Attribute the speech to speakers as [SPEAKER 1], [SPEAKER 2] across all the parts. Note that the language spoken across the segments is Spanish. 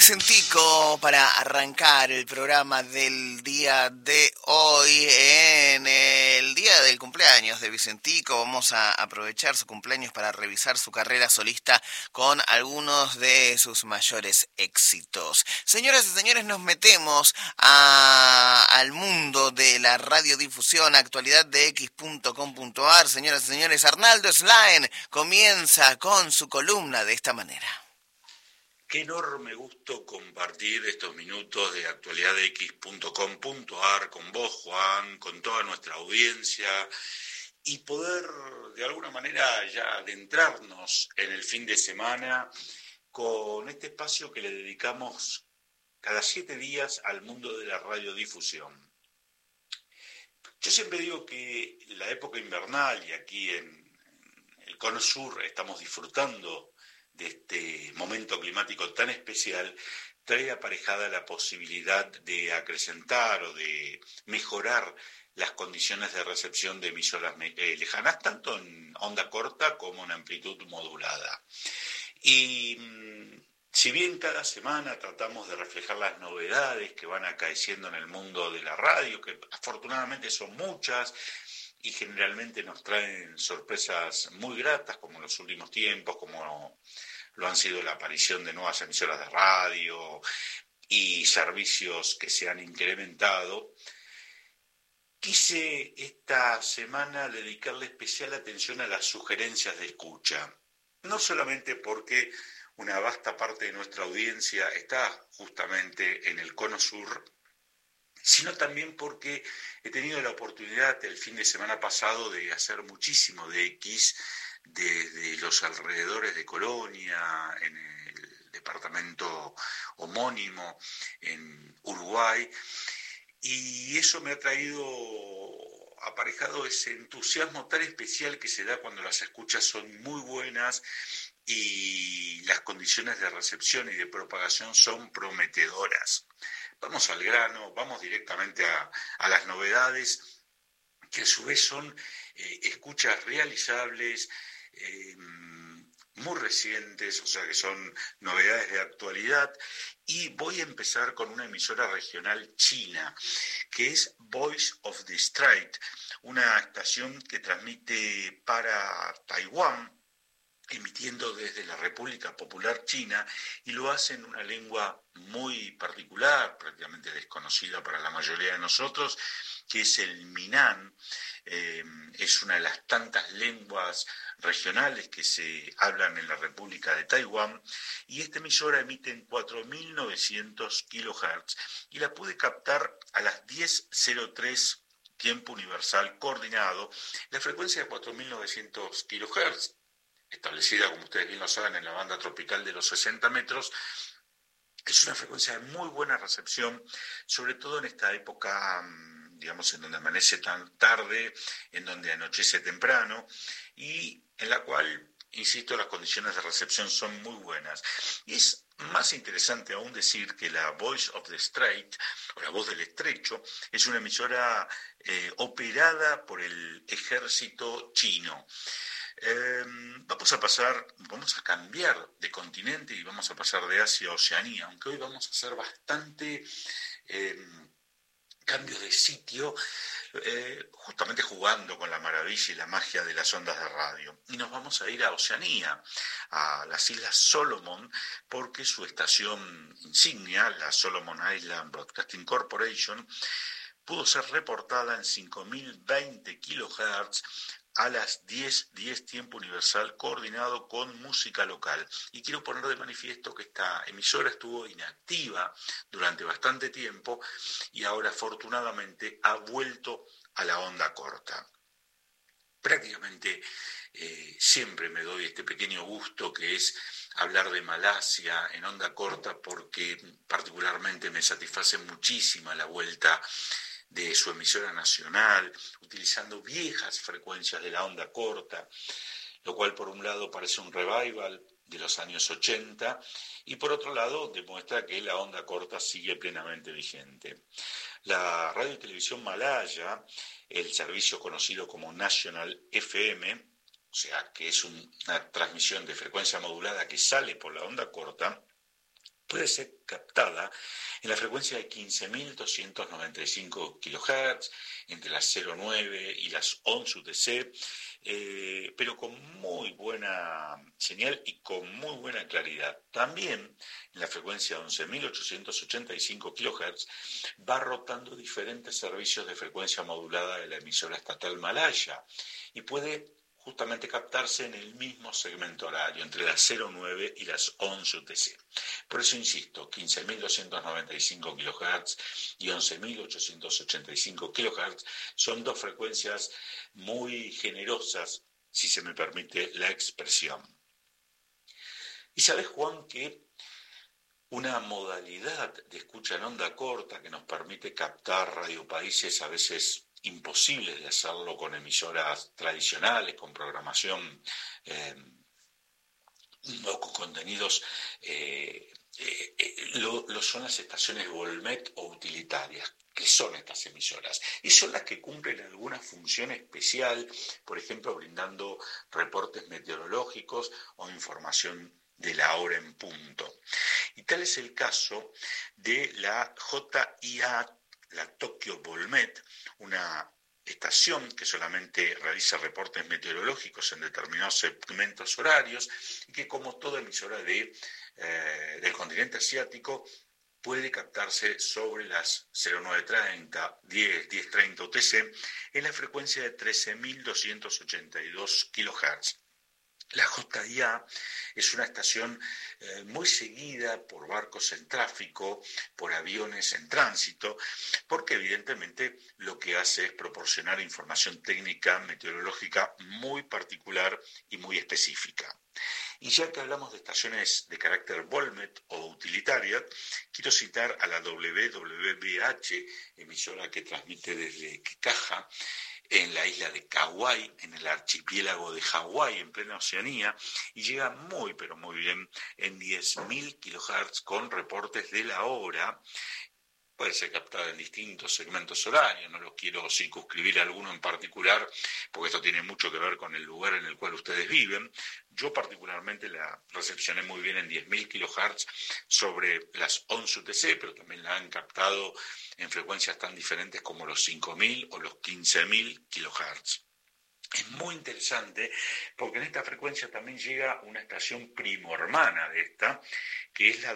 [SPEAKER 1] Vicentico para arrancar el programa del día de hoy. En el día del cumpleaños de Vicentico vamos a aprovechar su cumpleaños para revisar su carrera solista con algunos de sus mayores éxitos. Señoras y señores, nos metemos al mundo de la radiodifusión, actualidaddex.com.ar. Señoras y señores, Arnaldo Slaen comienza con su columna de esta manera.
[SPEAKER 2] Qué enorme gusto compartir estos minutos de actualidadx.com.ar con vos, Juan, con toda nuestra audiencia y poder de alguna manera ya adentrarnos en el fin de semana con este espacio que le dedicamos cada 7 días al mundo de la radiodifusión. Yo siempre digo que la época invernal, y aquí en el Cono Sur estamos disfrutando de este momento climático tan especial, trae aparejada la posibilidad de acrecentar o de mejorar las condiciones de recepción de emisoras lejanas, tanto en onda corta como en amplitud modulada. Y si bien cada semana tratamos de reflejar las novedades que van acaeciendo en el mundo de la radio, que afortunadamente son muchas, y generalmente nos traen sorpresas muy gratas, como en los últimos tiempos, como lo han sido la aparición de nuevas emisoras de radio y servicios que se han incrementado. Quise esta semana dedicarle especial atención a las sugerencias de escucha, no solamente porque una vasta parte de nuestra audiencia está justamente en el Cono Sur, sino también porque he tenido la oportunidad el fin de semana pasado de hacer muchísimo de X desde los alrededores de Colonia, en el departamento homónimo, en Uruguay, y eso me ha traído aparejado ese entusiasmo tan especial que se da cuando las escuchas son muy buenas y las condiciones de recepción y de propagación son prometedoras. Vamos al grano, vamos directamente a las novedades, que a su vez son escuchas realizables, muy recientes, o sea que son novedades de actualidad, y voy a empezar con una emisora regional china, que es Voice of the Strait, una estación que transmite para Taiwán, emitiendo desde la República Popular China, y lo hace en una lengua muy particular, prácticamente desconocida para la mayoría de nosotros, que es el Minnan. Es una de las tantas lenguas regionales que se hablan en la República de Taiwán, y esta emisora emite en 4.900 kHz y la pude captar a las 10:03 tiempo universal coordinado. La frecuencia de 4.900 kHz, establecida, como ustedes bien lo saben, en la banda tropical de los 60 metros, es una frecuencia de muy buena recepción, sobre todo en esta época, digamos, en donde amanece tan tarde, en donde anochece temprano, y en la cual, insisto, las condiciones de recepción son muy buenas. Y es más interesante aún decir que la Voice of the Strait, o la voz del estrecho, es una emisora operada por el ejército chino. Vamos a cambiar de continente y vamos a pasar de Asia a Oceanía, aunque hoy vamos a hacer bastante cambios de sitio, justamente jugando con la maravilla y la magia de las ondas de radio. Y nos vamos a ir a Oceanía, a las Islas Solomon, porque su estación insignia, la Solomon Island Broadcasting Corporation, pudo ser reportada en 5.020 kHz a las 10:10 tiempo universal coordinado con música local. Y quiero poner de manifiesto que esta emisora estuvo inactiva durante bastante tiempo y ahora afortunadamente ha vuelto a la onda corta. Prácticamente siempre me doy este pequeño gusto que es hablar de Malasia en onda corta, porque particularmente me satisface muchísimo la vuelta de su emisora nacional, utilizando viejas frecuencias de la onda corta, lo cual por un lado parece un revival de los años 80 y por otro lado demuestra que la onda corta sigue plenamente vigente. La radio y televisión malaya, el servicio conocido como National FM, o sea que es una transmisión de frecuencia modulada que sale por la onda corta, puede ser captada en la frecuencia de 15.295 kHz, entre las 0,9 y las 11 UTC, pero con muy buena señal y con muy buena claridad. También en la frecuencia de 11.885 kHz va rotando diferentes servicios de frecuencia modulada de la emisora estatal malaya y puede justamente captarse en el mismo segmento horario, entre las 0,9 y las 11 UTC. Por eso insisto, 15.295 kHz y 11.885 kHz son dos frecuencias muy generosas, si se me permite la expresión. Y sabes, Juan, que una modalidad de escucha en onda corta que nos permite captar radiopaíses a veces imposibles de hacerlo con emisoras tradicionales, con programación o con contenidos, lo son las estaciones Volmet o utilitarias. ¿Qué son estas emisoras? Y son las que cumplen alguna función especial, por ejemplo, brindando reportes meteorológicos o información de la hora en punto. Y tal es el caso de la JIA, la Tokyo Volmet, una estación que solamente realiza reportes meteorológicos en determinados segmentos horarios y que, como toda emisora del continente asiático, puede captarse sobre las 0930, 1030 UTC en la frecuencia de 13.282 kHz. La JIA es una estación muy seguida por barcos en tráfico, por aviones en tránsito, porque evidentemente lo que hace es proporcionar información técnica meteorológica muy particular y muy específica. Y ya que hablamos de estaciones de carácter Volmet o utilitaria, quiero citar a la WWBH, emisora que transmite desde Kekaha, en la isla de Kauai, en el archipiélago de Hawái, en plena Oceanía, y llega muy, pero muy bien en 10.000 kHz con reportes de la hora. Puede ser captada en distintos segmentos horarios, no los quiero circunscribir a alguno en particular, porque esto tiene mucho que ver con el lugar en el cual ustedes viven. Yo particularmente la recepcioné muy bien en 10.000 kHz sobre las 11 UTC, pero también la han captado en frecuencias tan diferentes como los 5.000 o los 15.000 kHz. Es muy interesante porque en esta frecuencia también llega una estación primo hermana de esta, que es la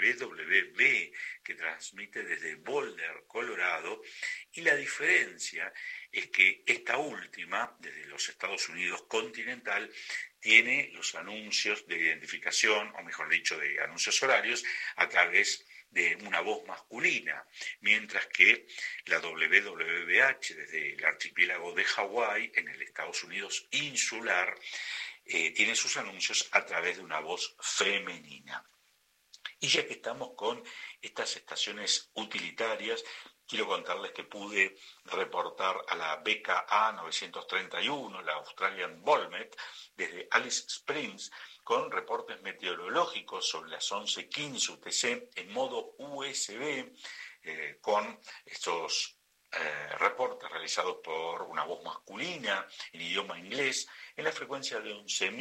[SPEAKER 2] WWB, que transmite desde Boulder, Colorado, y la diferencia es que esta última, desde los Estados Unidos continental, tiene los anuncios de identificación, o mejor dicho, de anuncios horarios, a través de una voz masculina, mientras que la WWBH desde el archipiélago de Hawái, en el Estados Unidos insular, tiene sus anuncios a través de una voz femenina. Y ya que estamos con estas estaciones utilitarias, quiero contarles que pude reportar a la BKA 931, la Australian Volmet, desde Alice Springs, con reportes meteorológicos sobre las 11:15 UTC en modo USB, con estos reportes realizados por una voz masculina en idioma inglés en la frecuencia de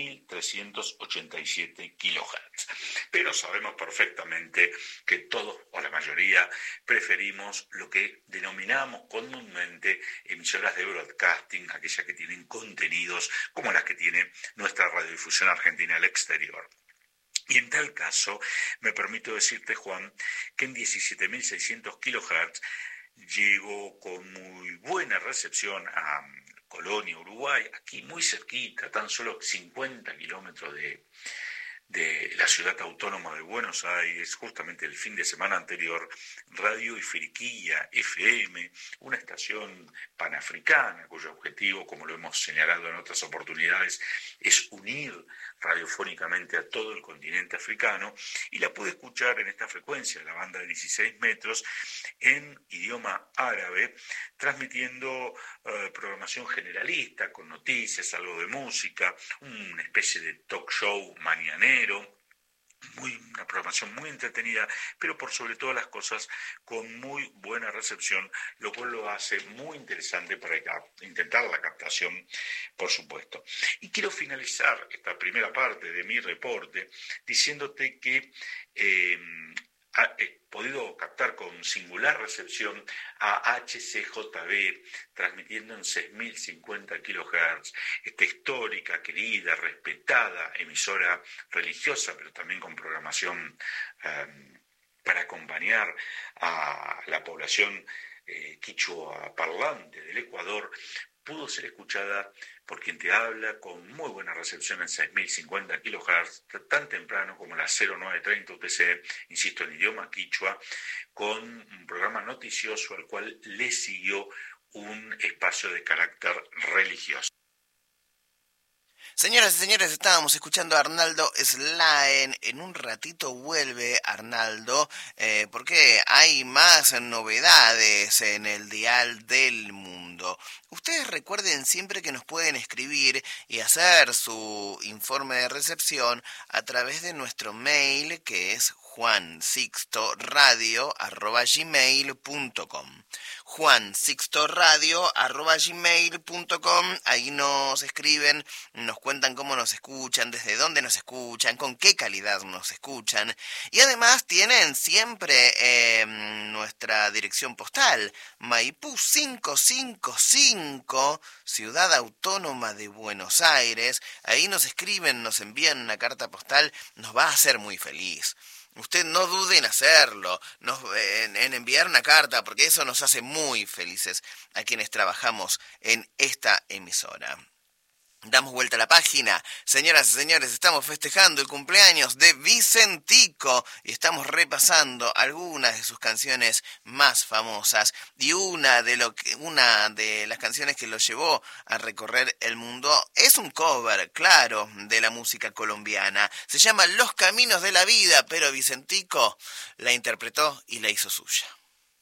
[SPEAKER 2] 11.387 kHz. Pero sabemos perfectamente que todos o la mayoría preferimos lo que denominamos comúnmente emisoras de broadcasting, aquellas que tienen contenidos como las que tiene nuestra radiodifusión argentina al exterior. Y en tal caso, me permito decirte, Juan, que en 17.600 kHz llegó con muy buena recepción a Colonia, Uruguay, aquí muy cerquita, tan solo 50 kilómetros de la ciudad autónoma de Buenos Aires, justamente el fin de semana anterior, Radio Ifriquilla FM, una estación panafricana cuyo objetivo, como lo hemos señalado en otras oportunidades, es unir radiofónicamente a todo el continente africano, y la pude escuchar en esta frecuencia, la banda de 16 metros, en idioma árabe, transmitiendo programación generalista, con noticias, algo de música, una especie de talk show mañanero, una programación muy entretenida, pero por sobre todas las cosas con muy buena recepción, lo cual lo hace muy interesante para intentar la captación, por supuesto. Y quiero finalizar esta primera parte de mi reporte diciéndote que he podido captar con singular recepción a HCJB, transmitiendo en 6.050 kHz, esta histórica, querida, respetada emisora religiosa, pero también con programación para acompañar a la población quichua parlante del Ecuador, pudo ser escuchada por quien te habla con muy buena recepción en 6.050 kHz, tan temprano como las 0930 UTC, insisto, en idioma quichua, con un programa noticioso al cual le siguió un espacio de carácter religioso.
[SPEAKER 1] Señoras y señores, estábamos escuchando a Arnaldo Slaen. En un ratito vuelve Arnaldo, porque hay más novedades en el dial del mundo. Ustedes recuerden siempre que nos pueden escribir y hacer su informe de recepción a través de nuestro mail, que es juansixtoradio@gmail.com. juansixtoradio@gmail.com. Ahí nos escriben, nos cuentan cómo nos escuchan, desde dónde nos escuchan, con qué calidad nos escuchan. Y además tienen siempre nuestra dirección postal, Maipú 555, Ciudad Autónoma de Buenos Aires. Ahí nos escriben, nos envían una carta postal, nos va a hacer muy feliz. Usted no dude en hacerlo, en enviar una carta, porque eso nos hace muy felices a quienes trabajamos en esta emisora. Damos vuelta a la página. Señoras y señores, estamos festejando el cumpleaños de Vicentico y estamos repasando algunas de sus canciones más famosas. Y una de las canciones que lo llevó a recorrer el mundo es un cover, claro, de la música colombiana. Se llama Los Caminos de la Vida, pero Vicentico la interpretó y la hizo suya.